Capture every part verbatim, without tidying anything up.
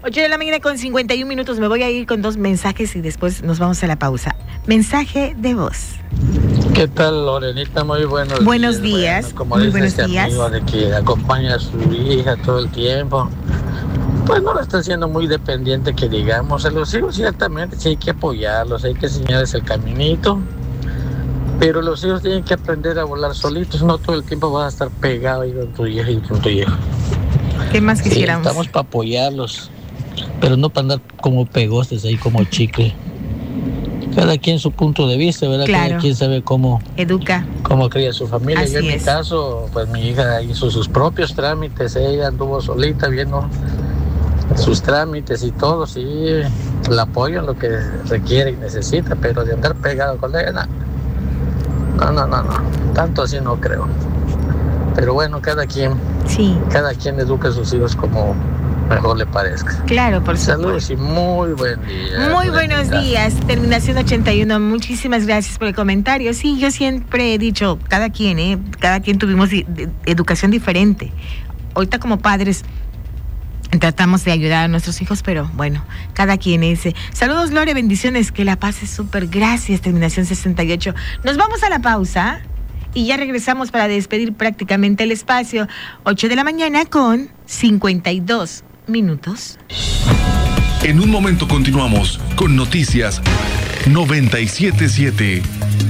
ocho de la mañana con cincuenta y un minutos. Me voy a ir con dos mensajes y después nos vamos a la pausa. Mensaje de voz. ¿Qué tal, Lorenita? Muy buenos, buenos días. días. Bueno, como Muy dice buenos este días. amigo de que acompaña a su hija todo el tiempo, pues no la está haciendo muy dependiente, que digamos. A los hijos ciertamente sí hay que apoyarlos, hay que enseñarles el caminito, pero los hijos tienen que aprender a volar solitos, no todo el tiempo vas a estar pegado ahí con tu hija y con tu hijo. ¿Qué más quisiéramos? Sí, estamos para apoyarlos, pero no para andar como pegostes ahí, como chicle. Cada quien su punto de vista, ¿verdad? Claro. Cada quien sabe cómo educa, cómo cría su familia. Así Yo en es. mi caso, pues mi hija hizo sus propios trámites, ella anduvo solita viendo sus trámites y todo, sí, la apoyo en lo que requiere y necesita, pero de andar pegado con ella, no, no, no, no, tanto así no creo. Pero bueno, cada quien, sí, cada quien educa a sus hijos como mejor le parezca. Claro, por supuesto. Saludos y muy buen día. Muy buenos días, terminación ochenta y uno. Muchísimas gracias por el comentario. Sí, yo siempre he dicho, cada quien, ¿eh? Cada quien tuvimos di- de- educación diferente. Ahorita como padres tratamos de ayudar a nuestros hijos, pero bueno, cada quien es. Saludos, Lore, bendiciones, que la pases súper. Gracias, terminación sesenta y ocho. Nos vamos a la pausa y ya regresamos para despedir prácticamente el espacio. ocho de la mañana con cincuenta y dos minutos. En un momento continuamos con Noticias noventa y siete punto siete.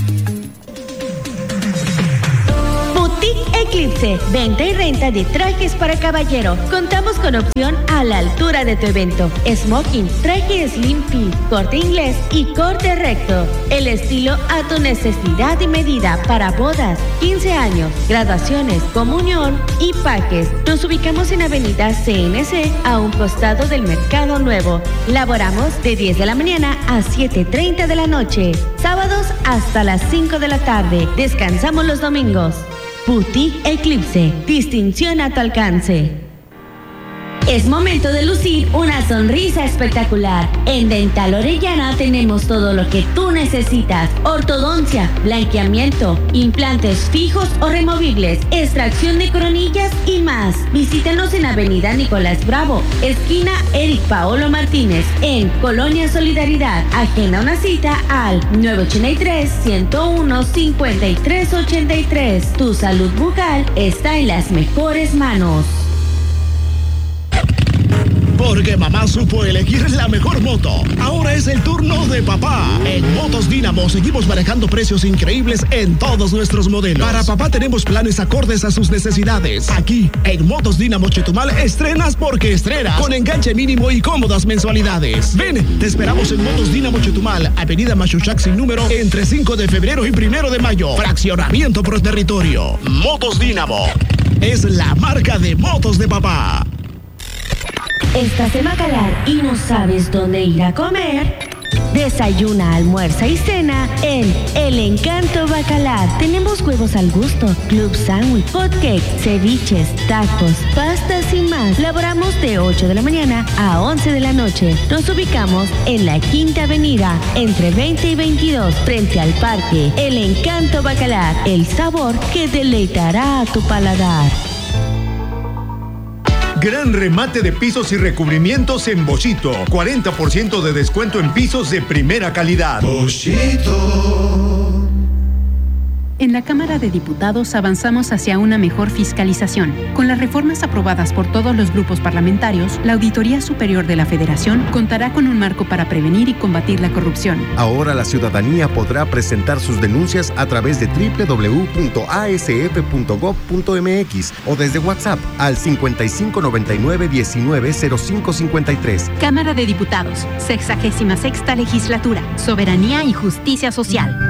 Eclipse, venta y renta de trajes para caballero. Contamos con opción a la altura de tu evento. Smoking, traje slim fit, corte inglés y corte recto. El estilo a tu necesidad y medida para bodas, quince años, graduaciones, comunión y paques. Nos ubicamos en Avenida C N C, a un costado del Mercado Nuevo. Laboramos de diez de la mañana a siete treinta de la noche. Sábados hasta las cinco de la tarde. Descansamos los domingos. Boutique Eclipse, distinción a tu alcance. Es momento de lucir una sonrisa espectacular. En Dental Orellana tenemos todo lo que tú necesitas: ortodoncia, blanqueamiento, implantes fijos o removibles, extracción de coronillas y más. Visítanos en Avenida Nicolás Bravo, esquina Eric Paolo Martínez, en Colonia Solidaridad. Agenda una cita al nueve ocho tres, uno cero uno, cinco tres ocho tres. Tu salud bucal está en las mejores manos. Porque mamá supo elegir la mejor moto. Ahora es el turno de papá. En Motos Dínamo seguimos manejando precios increíbles en todos nuestros modelos. Para papá tenemos planes acordes a sus necesidades. Aquí, en Motos Dínamo Chetumal, estrenas porque estrenas. Con enganche mínimo y cómodas mensualidades. Ven, te esperamos en Motos Dínamo Chetumal, Avenida Machuchac sin número, entre cinco de febrero y primero de mayo. Fraccionamiento por territorio. Motos Dínamo es la marca de motos de papá. ¿Estás en Bacalar y no sabes dónde ir a comer? Desayuna, almuerza y cena en El Encanto Bacalar. Tenemos huevos al gusto, club sándwich, hotcakes, ceviches, tacos, pastas y más. Laboramos de ocho de la mañana a once de la noche. Nos ubicamos en la Quinta Avenida, entre veinte y veintidós, frente al parque. El Encanto Bacalar, el sabor que deleitará a tu paladar. Gran remate de pisos y recubrimientos en Boschito. cuarenta por ciento de descuento en pisos de primera calidad. Boschito. En la Cámara de Diputados avanzamos hacia una mejor fiscalización. Con las reformas aprobadas por todos los grupos parlamentarios, la Auditoría Superior de la Federación contará con un marco para prevenir y combatir la corrupción. Ahora la ciudadanía podrá presentar sus denuncias a través de doble u doble u doble u punto a s f punto gov punto m x o desde WhatsApp al cincuenta y cinco noventa y nueve diecinueve cero cinco cincuenta y tres. Cámara de Diputados, sexagésima sexta legislatura, soberanía y justicia social.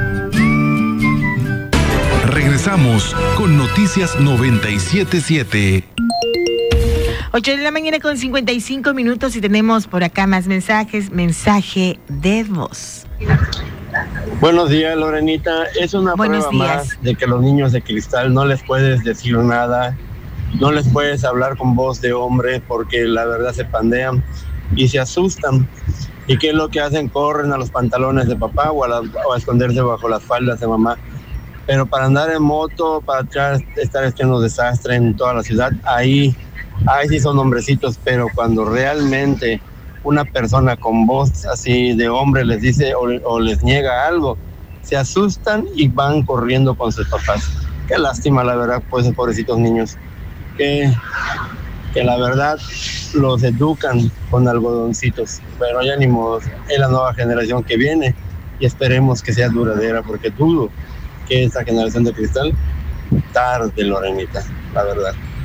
Regresamos con Noticias noventa y siete punto siete. ocho de la mañana con cincuenta y cinco minutos y tenemos por acá más mensajes. Mensaje de voz. Buenos días, Lorenita. Es una Buenos prueba días. más de que los niños de cristal no les puedes decir nada, no les puedes hablar con voz de hombre porque la verdad se pandean y se asustan. ¿Y qué es lo que hacen? Corren a los pantalones de papá o a, la, o a esconderse bajo las faldas de mamá. Pero para andar en moto, para atrás, estar haciendo desastre en toda la ciudad, ahí, ahí sí son hombrecitos, pero cuando realmente una persona con voz así de hombre les dice o, o les niega algo, se asustan y van corriendo con sus papás. Qué lástima, la verdad, pues, esos pobrecitos niños, que, que la verdad los educan con algodoncitos, pero ya ni modo, es la nueva generación que viene y esperemos que sea duradera, porque dudo que esta generación de cristal tarde, Lorenita, la verdad.